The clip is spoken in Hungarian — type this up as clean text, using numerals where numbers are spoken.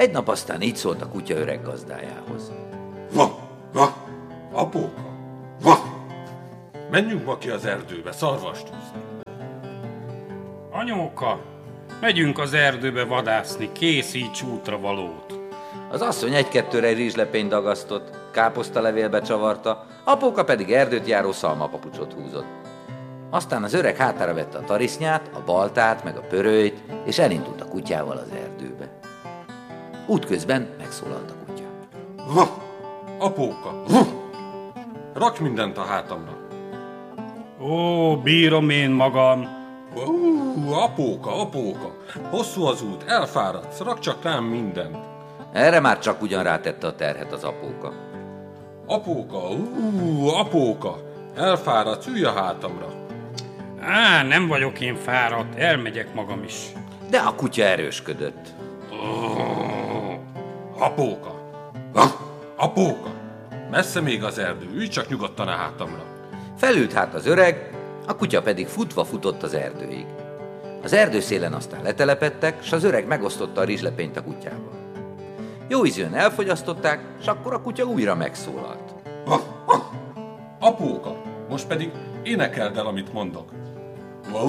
Egy nap aztán így szólt a kutya öreg gazdájához. Va, va, apóka, va! Menjünk ma ki az erdőbe szarvast húzni. Anyóka, megyünk az erdőbe vadászni, készíts útra valót. Az asszony egy-kettőre egy rizslepényt dagasztott, káposztalevélbe csavarta, apóka pedig erdőt járó szalmapapucsot húzott. Aztán az öreg hátára vette a tarisznyát, a baltát, meg a pörőjt, és elindult a kutyával az erdőbe. Útközben megszólalt a kutya. Va, apóka, rakj mindent a hátamra. Ó, bírom én magam. Apóka, hosszú az út, elfáradsz, rakj csak rám mindent. Erre már csak ugyan rátette a terhet az apóka. Apóka, elfáradsz, ülj a hátamra. Nem vagyok én fáradt, elmegyek magam is. De a kutya erősködött. Apóka, messze még az erdő, ülj csak nyugodtan a hátamra. Felült hát az öreg, a kutya pedig futva futott az erdőig. Az erdőszélen aztán letelepedtek, s az öreg megosztotta a rizslepényt a kutyával. Jó ízűen elfogyasztották, s akkor a kutya újra megszólalt. Apóka, most pedig énekeld el, amit mondok.